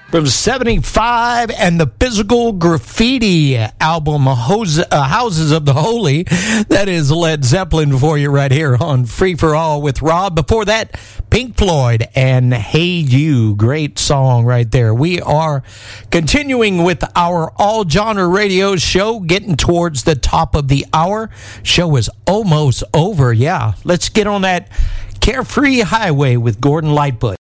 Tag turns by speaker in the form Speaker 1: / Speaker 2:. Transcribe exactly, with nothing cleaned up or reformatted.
Speaker 1: from seventy-five, and the Physical Graffiti album, Hose, uh, Houses of the Holy. That is Led Zeppelin for you right here on Free for All with Rob. Before that, Pink Floyd and Hey You. Great song right there. We are continuing with our all genre radio show, getting towards the top of the hour. Show is almost over. Yeah, let's get on that Carefree Highway with Gordon Lightfoot.